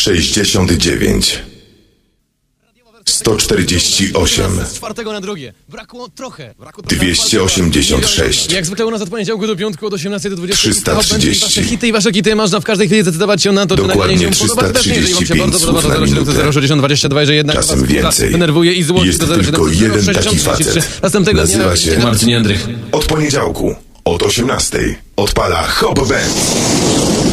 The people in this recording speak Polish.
69 148 Z czwartego na drugie. Brakło trochę. 286 Jak zwykle u nas od poniedziałku do piątku od 18 do 20. 330. Wasze hity i wasze kity można w każdej chwili zdecydować się na to, czy Dokładnie nagranie się podoba. Też jeżeli wam się 335 bardzo podoba, słów to na 07022, że jednak Czasem was więcej. denerwuje i złości. Jest do tylko 070 jeden taki 63. facet. Następnego Nazywa dnia się Marcin Jędrych. Od poniedziałku od 18 odpala Hop Band.